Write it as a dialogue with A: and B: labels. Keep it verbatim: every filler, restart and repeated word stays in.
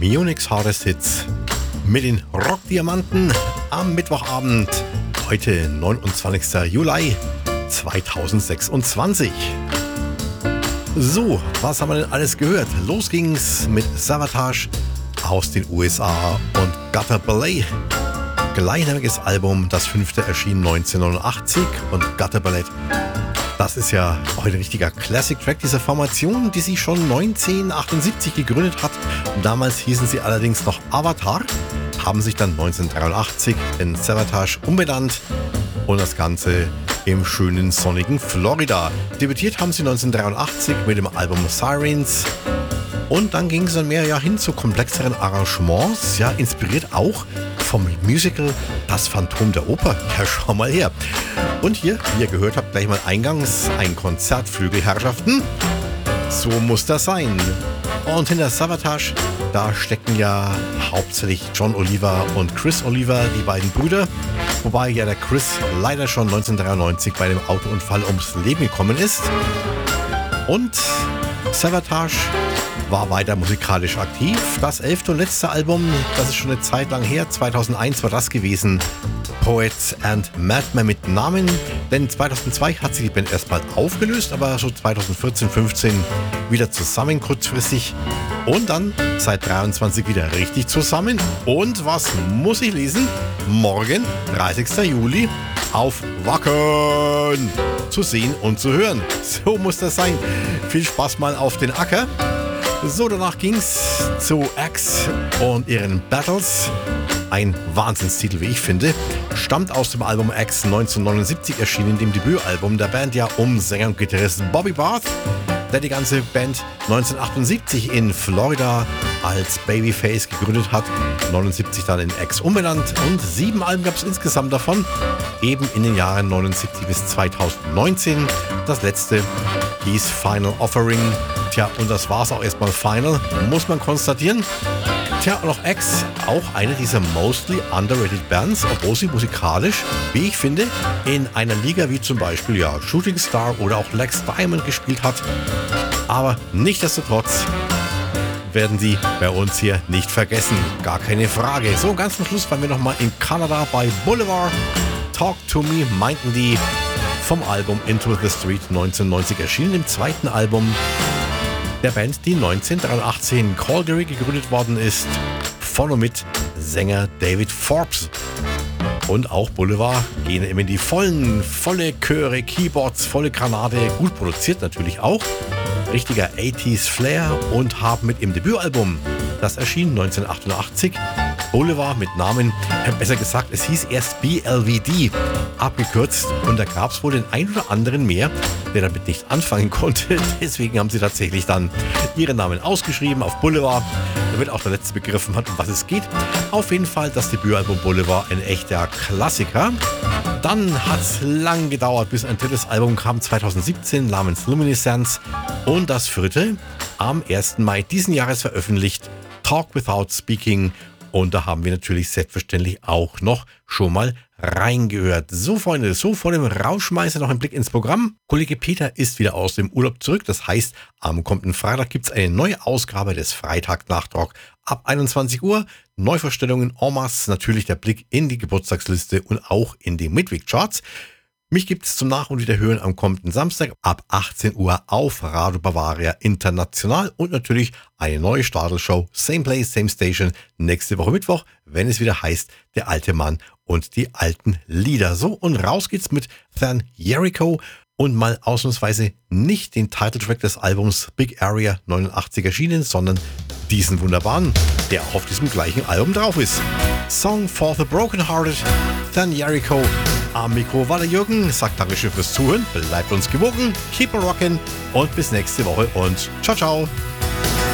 A: Munich's Hardest Hits mit den Rockdiamanten am Mittwochabend, heute neunundzwanzigster Juli zweitausendsechsundzwanzig. So, was haben wir denn alles gehört? Los ging's mit Savatage aus den U S A und Gutter Ballet. Gleichnamiges Album, das fünfte erschien neunzehnhundertneunundachtzig und Gutter Ballet. Das ist ja auch ein richtiger Classic-Track dieser Formation, die sich schon neunzehnhundertachtundsiebzig gegründet hat. Damals hießen sie allerdings noch Avatar, haben sich dann neunzehnhundertdreiundachtzig in Savatage umbenannt und das Ganze im schönen sonnigen Florida. Debütiert haben sie neunzehnhundertdreiundachtzig mit dem Album Sirens und dann ging es dann mehr ja hin zu komplexeren Arrangements, ja, inspiriert auch vom Musical Das Phantom der Oper. Ja, schau mal her. Und hier, wie ihr gehört habt, gleich mal eingangs ein Konzertflügel, Herrschaften. So muss das sein. Und hinter Savatage, da stecken ja hauptsächlich John Oliver und Chris Oliver, die beiden Brüder. Wobei ja der Chris leider schon neunzehnhundertdreiundneunzig bei dem Autounfall ums Leben gekommen ist. Und Savatage war weiter musikalisch aktiv. Das elfte und letzte Album, das ist schon eine Zeit lang her, zweitausendeins war das gewesen, Poets and Madmen mit Namen, denn zweitausendzwei hat sich die Band erstmal aufgelöst, aber so zweitausendvierzehn, fünfzehn wieder zusammen kurzfristig und dann seit dreiundzwanzig wieder richtig zusammen. Und was muss ich lesen? Morgen, dreißigster Juli, auf Wacken zu sehen und zu hören. So muss das sein. Viel Spaß mal auf den Acker. So, danach ging's zu Axe und ihren Battles. Ein Wahnsinnstitel, wie ich finde. Stammt aus dem Album Axe neunzehnhundertneunundsiebzig erschienen, dem Debütalbum der Band ja um Sänger und Gitarrist Bobby Barth, der die ganze Band neunzehnhundertachtundsiebzig in Florida als Babyface gegründet hat, neunundsiebzig dann in Axe umbenannt und sieben Alben gab es insgesamt davon, eben in den Jahren neunundsiebzig bis zweitausendneunzehn. Das letzte hieß Final Offering. Tja, und das war's auch erstmal final, muss man konstatieren. Tja, und auch Axe, auch eine dieser mostly underrated Bands, obwohl sie musikalisch, wie ich finde, in einer Liga wie zum Beispiel ja, Shooting Star oder auch Lex Diamond gespielt hat. Aber nichtsdestotrotz werden sie bei uns hier nicht vergessen, gar keine Frage. So, ganz zum Schluss waren wir nochmal in Kanada bei Boulevard. Talk to Me meinten die vom Album Into the Street neunzehnhundertneunzig erschienen, im zweiten Album der Band, die neunzehnhundertdreiundachtzig in Calgary gegründet worden ist, von und mit Sänger David Forbes. Und auch Boulevard gehen immer in die vollen, volle Chöre, Keyboards, volle Granate, gut produziert natürlich auch. Richtiger achtziger Flair und haben mit im Debütalbum, das erschien neunzehnhundertachtundachtzig, Boulevard mit Namen, äh, besser gesagt, es hieß erst B L V D, abgekürzt, und da gab es wohl den ein oder anderen mehr, der damit nicht anfangen konnte. Deswegen haben sie tatsächlich dann ihren Namen ausgeschrieben auf Boulevard, damit auch der Letzte begriffen hat, um was es geht. Auf jeden Fall das Debütalbum Boulevard, ein echter Klassiker. Dann hat es lang gedauert, bis ein drittes Album kam, zweitausendsiebzehn, namens Luminescence, und das vierte am ersten Mai diesen Jahres veröffentlicht, Talk Without Speaking. Und da haben wir natürlich selbstverständlich auch noch schon mal reingehört. So, Freunde, so vor dem Rausschmeißer noch ein Blick ins Programm. Kollege Peter ist wieder aus dem Urlaub zurück. Das heißt, am kommenden Freitag gibt es eine neue Ausgabe des Freitag-Nachtalk ab einundzwanzig Uhr. Neuvorstellungen en masse, natürlich der Blick in die Geburtstagsliste und auch in die Midweek-Charts. Mich gibt es zum Nach- und Wiederhören am kommenden Samstag ab achtzehn Uhr auf Radio Bavaria International und natürlich eine neue Startelshow, Same Place, Same Station, nächste Woche Mittwoch, wenn es wieder heißt, der alte Mann und die alten Lieder. So, und raus geht's mit Than Jericho und mal ausnahmsweise nicht den Titeltrack des Albums Big Area neunundachtzig erschienen, sondern diesen wunderbaren, der auf diesem gleichen Album drauf ist. Song for the Brokenhearted, Than Jericho. Am Mikro war der Jürgen, sagt Dankeschön fürs Zuhören, bleibt uns gewogen, keep on rockin' und bis nächste Woche und ciao, ciao.